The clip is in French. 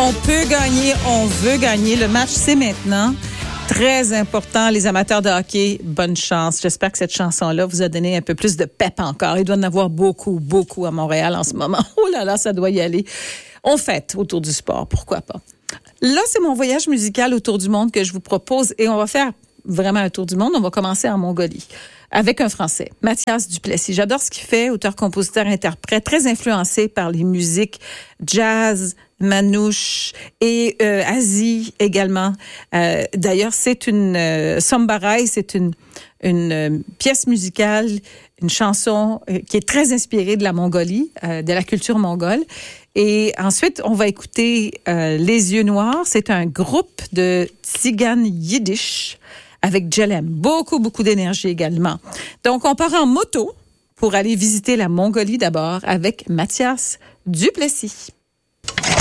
On peut gagner, on veut gagner. Le match, c'est maintenant. Très important, les amateurs de hockey, bonne chance. J'espère que cette chanson-là vous a donné un peu plus de pep encore. Il doit en avoir beaucoup, beaucoup à Montréal en ce moment. Oh là là, ça doit y aller. On fête autour du sport, pourquoi pas. Là, c'est mon voyage musical autour du monde que je vous propose et on va faire vraiment un tour du monde. On va commencer en Mongolie avec un Français, Mathias Duplessis. J'adore ce qu'il fait, auteur, compositeur, interprète, très influencé par les musiques jazz, manouche et Asie également. D'ailleurs, c'est une Sambarai, c'est une pièce musicale, une chanson qui est très inspirée de la Mongolie, de la culture mongole. Et ensuite, on va écouter Les Yeux Noirs. C'est un groupe de tziganes yiddish avec Djelem. Beaucoup, beaucoup d'énergie également. Donc, on part en moto pour aller visiter la Mongolie d'abord avec Mathias Duplessis.